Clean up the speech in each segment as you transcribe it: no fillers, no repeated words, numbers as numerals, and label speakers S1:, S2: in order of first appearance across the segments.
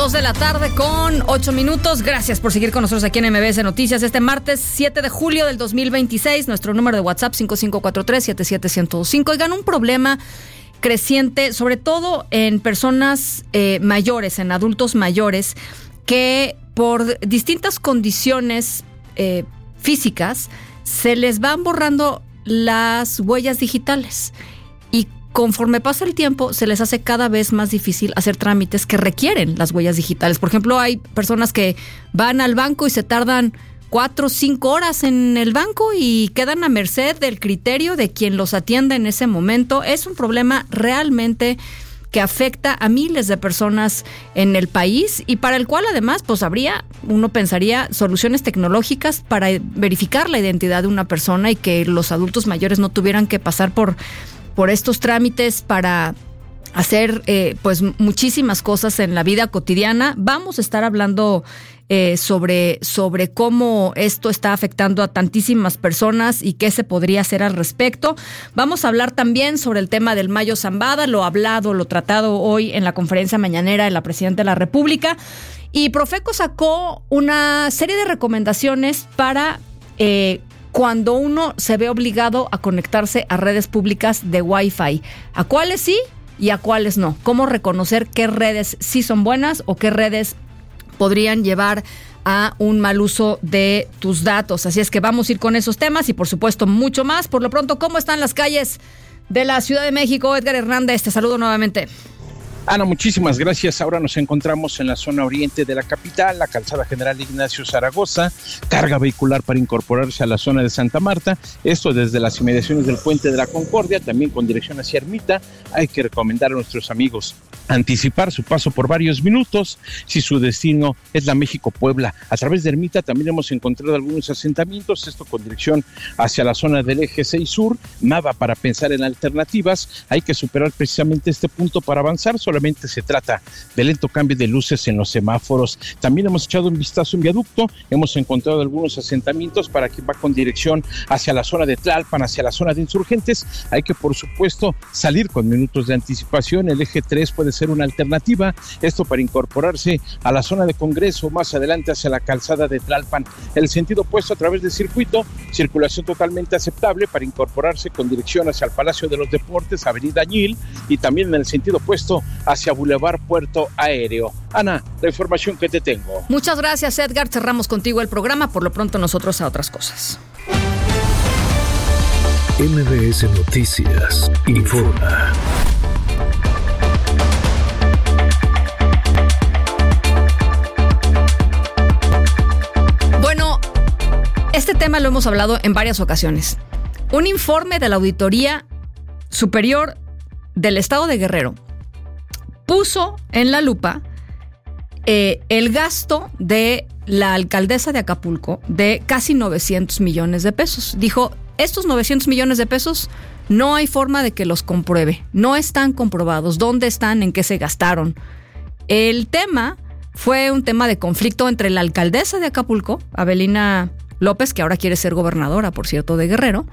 S1: 2:08 p.m. Gracias por seguir con nosotros aquí en MBS Noticias este martes 7 de julio del 2026. Nuestro número de WhatsApp 5543-77105. Oigan, un problema creciente, sobre todo en personas mayores, en adultos mayores, que por distintas condiciones físicas se les van borrando las huellas digitales. Y conforme pasa el tiempo, se les hace cada vez más difícil hacer trámites que requieren las huellas digitales. Por ejemplo, hay personas que van al banco y se tardan 4 o 5 horas en el banco y quedan a merced del criterio de quien los atienda en ese momento. Es un problema realmente que afecta a miles de personas en el país y para el cual además pues habría, uno pensaría, soluciones tecnológicas para verificar la identidad de una persona y que los adultos mayores no tuvieran que pasar por estos trámites para hacer pues muchísimas cosas en la vida cotidiana. Vamos a estar hablando sobre cómo esto está afectando a tantísimas personas y qué se podría hacer al respecto. Vamos a hablar también sobre el tema del Mayo Zambada, lo tratado hoy en la conferencia mañanera de la Presidenta de la República. Y Profeco sacó una serie de recomendaciones para cuando uno se ve obligado a conectarse a redes públicas de Wi-Fi. ¿A cuáles sí y a cuáles no? ¿Cómo reconocer qué redes sí son buenas o qué redes podrían llevar a un mal uso de tus datos? Así es que vamos a ir con esos temas y por supuesto mucho más. Por lo pronto, ¿cómo están las calles de la Ciudad de México? Edgar Hernández, te saludo nuevamente.
S2: Ana, muchísimas gracias. Ahora nos encontramos en la zona oriente de la capital, la calzada General Ignacio Zaragoza, carga vehicular para incorporarse a la zona de Santa Marta, esto desde las inmediaciones del Puente de la Concordia, también con dirección hacia Ermita. Hay que recomendar a nuestros amigos anticipar su paso por varios minutos si su destino es la México-Puebla. A través de Ermita también hemos encontrado algunos asentamientos, esto con dirección hacia la zona del Eje 6 Sur, nada para pensar en alternativas. Hay que superar precisamente este punto para avanzar. Solamente se trata de lento cambio de luces en los semáforos. También hemos echado un vistazo en viaducto, hemos encontrado algunos asentamientos para quien va con dirección hacia la zona de Tlalpan, hacia la zona de Insurgentes. Hay que, por supuesto, salir con minutos de anticipación. El eje 3 puede ser una alternativa, esto para incorporarse a la zona de Congreso, más adelante hacia la calzada de Tlalpan. El sentido opuesto a través del circuito, circulación totalmente aceptable para incorporarse con dirección hacia el Palacio de los Deportes, Avenida Añil, y también en el sentido opuesto hacia Boulevard Puerto Aéreo. Ana, la información que te tengo.
S1: Muchas gracias, Edgar. Cerramos contigo el programa. Por lo pronto nosotros a otras cosas.
S3: MBS Noticias informa.
S1: Bueno, este tema lo hemos hablado en varias ocasiones. Un informe de la Auditoría Superior del Estado de Guerrero puso en la lupa el gasto de la alcaldesa de Acapulco de casi 900 millones de pesos. Dijo, estos 900 millones de pesos no hay forma de que los compruebe. No están comprobados. ¿Dónde están? ¿En qué se gastaron? El tema fue un tema de conflicto entre la alcaldesa de Acapulco, Avelina López, que ahora quiere ser gobernadora, por cierto, de Guerrero,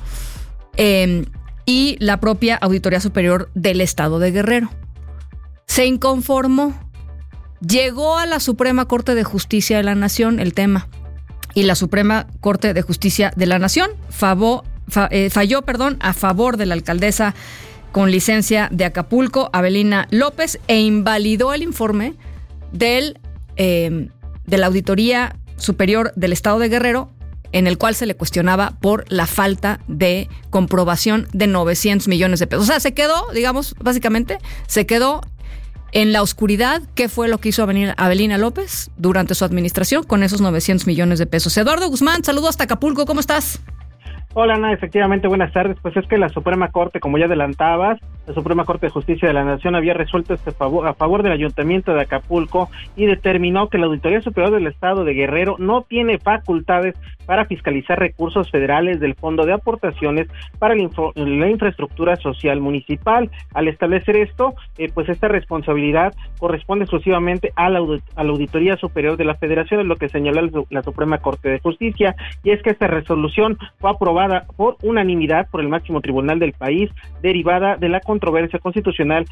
S1: y la propia Auditoría Superior del Estado de Guerrero. Se inconformó. Llegó a la Suprema Corte de Justicia de la Nación el tema. Y la Suprema Corte de Justicia de la Nación falló a favor de la alcaldesa con licencia de Acapulco, Avelina López, e invalidó el informe de la Auditoría Superior del Estado de Guerrero, en el cual se le cuestionaba por la falta de comprobación de 900 millones de pesos. O sea, se quedó, digamos, básicamente, en la oscuridad qué fue lo que hizo Avelina López durante su administración con esos 900 millones de pesos. Eduardo Guzmán, saludo hasta Acapulco, ¿cómo estás?
S4: Hola, Ana, efectivamente, buenas tardes. Pues es que la Suprema Corte, como ya adelantabas, la Suprema Corte de Justicia de la Nación había resuelto a favor del Ayuntamiento de Acapulco y determinó que la Auditoría Superior del Estado de Guerrero no tiene facultades para fiscalizar recursos federales del Fondo de Aportaciones para la Infraestructura Social Municipal. Al establecer esto, pues esta responsabilidad corresponde exclusivamente a la Auditoría Superior de la Federación, es lo que señaló la Suprema Corte de Justicia, y es que esta resolución fue aprobada por unanimidad por el máximo tribunal del país, derivada de la controversia constitucional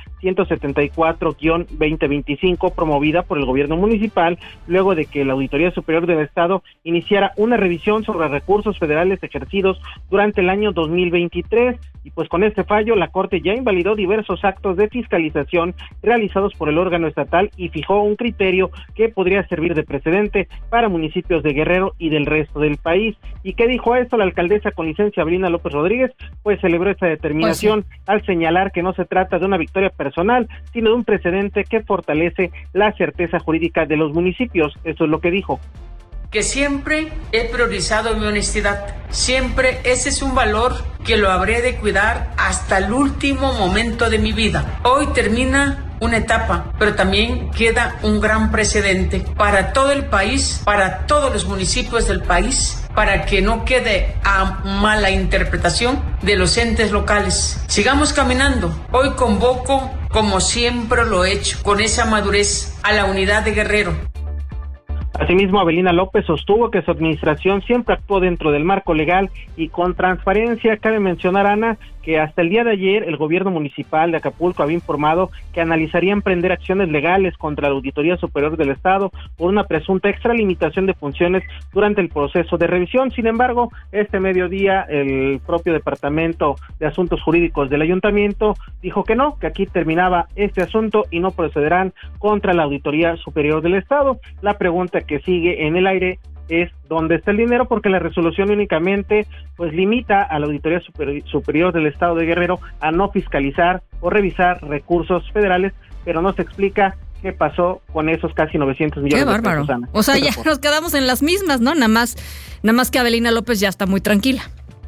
S4: 174-2025 promovida por el gobierno municipal, luego de que la Auditoría Superior del Estado iniciara una revisión sobre recursos federales ejercidos durante el año 2023, y pues con este fallo la Corte ya invalidó diversos actos de fiscalización realizados por el órgano estatal y fijó un criterio que podría servir de precedente para municipios de Guerrero y del resto del país. ¿Y qué dijo esto la alcaldesa con licencia Avelina López Rodríguez? Pues celebró esta determinación al señalar que no se trata de una victoria personal, sino de un precedente que fortalece la certeza jurídica de los municipios. Eso es lo que dijo.
S5: Que siempre he priorizado mi honestidad, siempre ese es un valor que lo habré de cuidar hasta el último momento de mi vida. Hoy termina una etapa, pero también queda un gran precedente para todo el país, para todos los municipios del país, para que no quede a mala interpretación de los entes locales. Sigamos caminando. Hoy convoco, como siempre lo he hecho, con esa madurez, a la unidad de Guerrero.
S4: Asimismo, Avelina López sostuvo que su administración siempre actuó dentro del marco legal y con transparencia. Cabe mencionar, Ana, que hasta el día de ayer el gobierno municipal de Acapulco había informado que analizaría emprender acciones legales contra la Auditoría Superior del Estado por una presunta extralimitación de funciones durante el proceso de revisión. Sin embargo, este mediodía el propio Departamento de Asuntos Jurídicos del Ayuntamiento dijo que no, que aquí terminaba este asunto y no procederán contra la Auditoría Superior del Estado. La pregunta que sigue en el aire es dónde está el dinero, porque la resolución únicamente pues limita a la Auditoría Superior del Estado de Guerrero a no fiscalizar o revisar recursos federales, pero no se explica qué pasó con esos casi 900 millones de pesos. Ana.
S1: O sea, ya nos quedamos en las mismas, ¿no? Nada más que Avelina López ya está muy tranquila.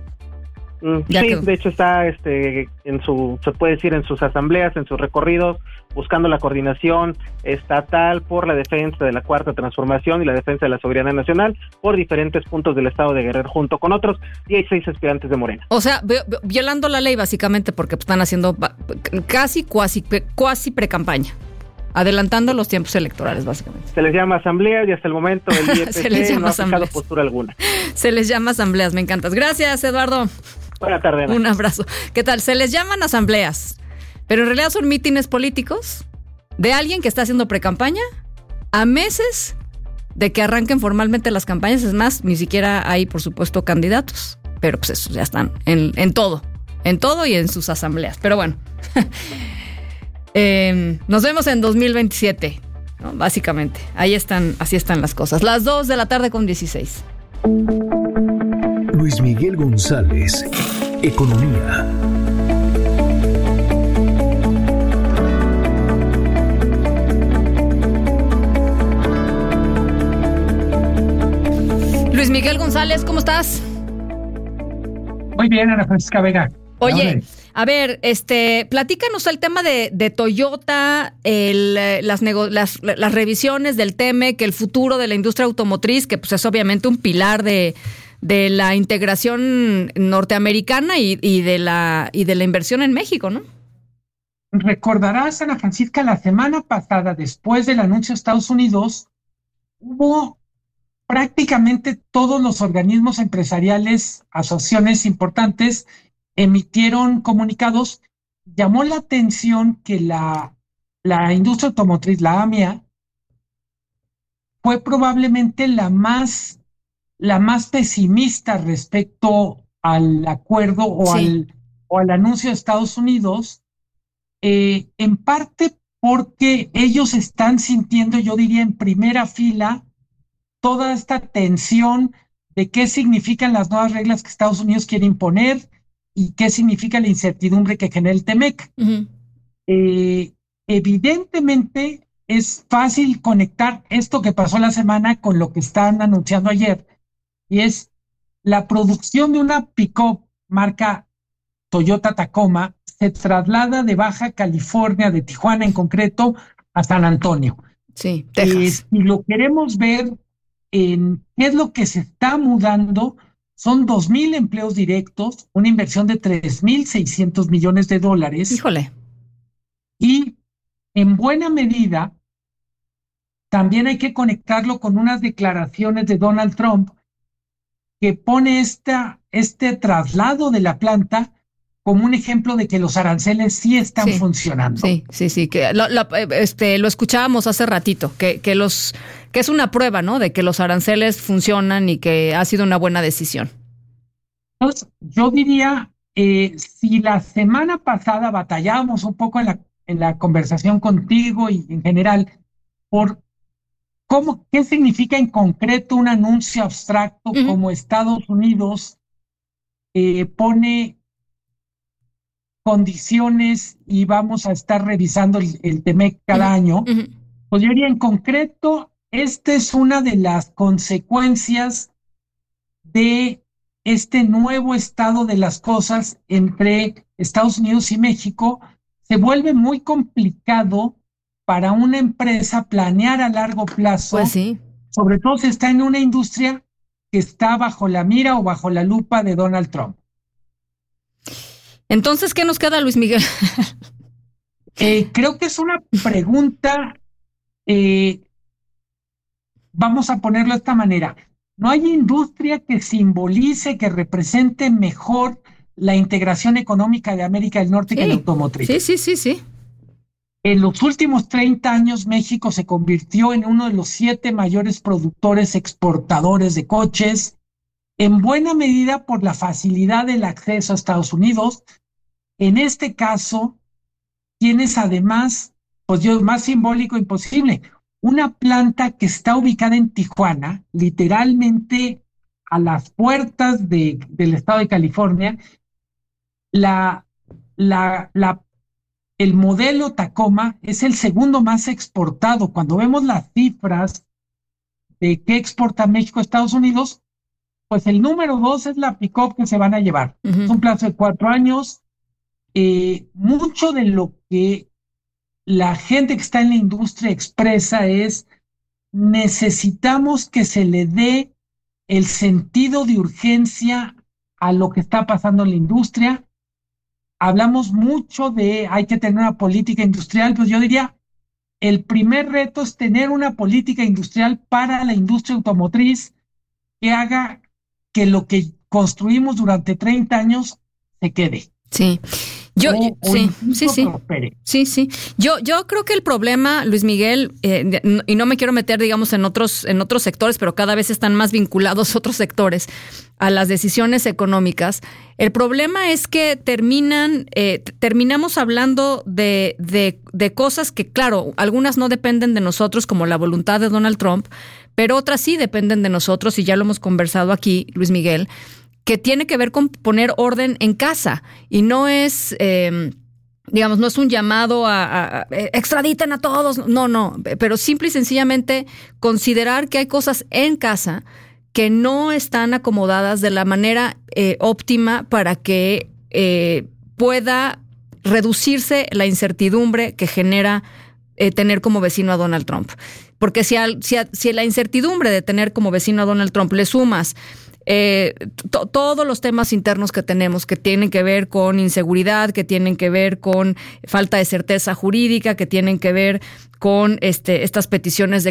S4: Sí, quedó. De hecho está se puede decir en sus asambleas, en sus recorridos, buscando la coordinación estatal por la defensa de la Cuarta Transformación y la defensa de la soberanía nacional por diferentes puntos del estado de Guerrero, junto con otros 16 aspirantes de Morena.
S1: O sea, violando la ley básicamente, porque están haciendo cuasi pre-campaña, adelantando los tiempos electorales, básicamente.
S4: Se les llama asambleas y hasta el momento el IEPC no ha fijado postura alguna.
S1: Se les llama asambleas, me encantas. Gracias, Eduardo.
S4: Buenas tardes, Ana.
S1: Un abrazo. ¿Qué tal? Se les llaman asambleas, pero en realidad son mítines políticos de alguien que está haciendo precampaña a meses de que arranquen formalmente las campañas. Es más, ni siquiera hay, por supuesto, candidatos, pero pues esos ya están en todo y en sus asambleas. Pero bueno, nos vemos en 2027, ¿no? Básicamente. Así están las cosas. Las 2:16 p.m.
S3: Luis Miguel González, Economía.
S1: Luis Miguel González, ¿cómo estás?
S6: Muy bien, Ana Francisca Vega.
S1: Oye, a ver, platícanos el tema de Toyota, las revisiones del TEMEC, el futuro de la industria automotriz, que pues es obviamente un pilar de la integración norteamericana y de la inversión en México, ¿no?
S6: Recordarás, Ana Francisca, la semana pasada, después del anuncio de Estados Unidos, hubo prácticamente todos los organismos empresariales, asociaciones importantes, emitieron comunicados. Llamó la atención que la industria automotriz, la AMIA, fue probablemente la más pesimista respecto al acuerdo o al anuncio de Estados Unidos, en parte porque ellos están sintiendo, yo diría, en primera fila toda esta tensión de qué significan las nuevas reglas que Estados Unidos quiere imponer y qué significa la incertidumbre que genera el TEMEC. Uh-huh. Evidentemente es fácil conectar esto que pasó la semana con lo que están anunciando ayer, y es la producción de una pick-up marca Toyota Tacoma se traslada de Baja California, de Tijuana en concreto, a San Antonio.
S1: Sí, Texas.
S6: Si lo queremos ver en qué es lo que se está mudando. Son 2,000 empleos directos, una inversión de $3,600 millones.
S1: Híjole.
S6: Y en buena medida, también hay que conectarlo con unas declaraciones de Donald Trump que pone este traslado de la planta como un ejemplo de que los aranceles sí están funcionando.
S1: Sí, que lo escuchábamos hace ratito, que es una prueba, ¿no? De que los aranceles funcionan y que ha sido una buena decisión.
S6: Entonces, yo diría, si la semana pasada batallábamos un poco en la conversación contigo y en general por qué significa en concreto un anuncio abstracto como Estados Unidos pone condiciones y vamos a estar revisando el TEMEC cada año, pues yo diría en concreto, esta es una de las consecuencias de este nuevo estado de las cosas entre Estados Unidos y México. Se vuelve muy complicado para una empresa planear a largo plazo,
S1: pues sí,
S6: sobre todo si está en una industria que está bajo la mira o bajo la lupa de Donald Trump.
S1: Entonces, ¿qué nos queda, Luis Miguel?
S6: Creo que es una pregunta, vamos a ponerlo de esta manera. No hay industria que simbolice, que represente mejor la integración económica de América del Norte que la automotriz.
S1: Sí.
S6: En los últimos 30 años, México se convirtió en uno de los 7 mayores productores exportadores de coches, en buena medida por la facilidad del acceso a Estados Unidos. En este caso, tienes además, pues más simbólico imposible, una planta que está ubicada en Tijuana, literalmente a las puertas del estado de California. El modelo Tacoma es el segundo más exportado. Cuando vemos las cifras de qué exporta México a Estados Unidos, pues el número 2 es la pick-up que se van a llevar. Es un plazo de 4 años. Mucho de lo que la gente que está en la industria expresa es: necesitamos que se le dé el sentido de urgencia a lo que está pasando en la industria. Hablamos mucho de hay que tener una política industrial, pues yo diría, el primer reto es tener una política industrial para la industria automotriz que haga que lo que construimos durante 30 años se quede.
S1: Sí. Sí. Yo creo que el problema, Luis Miguel, y no me quiero meter, digamos, en otros sectores, pero cada vez están más vinculados otros sectores a las decisiones económicas. El problema es que terminamos hablando de cosas que, claro, algunas no dependen de nosotros, como la voluntad de Donald Trump, pero otras sí dependen de nosotros, y ya lo hemos conversado aquí, Luis Miguel, que tiene que ver con poner orden en casa, y no es, digamos, no es un llamado a extraditen a todos, no, pero simple y sencillamente considerar que hay cosas en casa que no están acomodadas de la manera óptima para que pueda reducirse la incertidumbre que genera tener como vecino a Donald Trump. Porque si a la incertidumbre de tener como vecino a Donald Trump le sumas todos los temas internos que tenemos, que tienen que ver con inseguridad, que tienen que ver con falta de certeza jurídica, que tienen que ver con estas peticiones de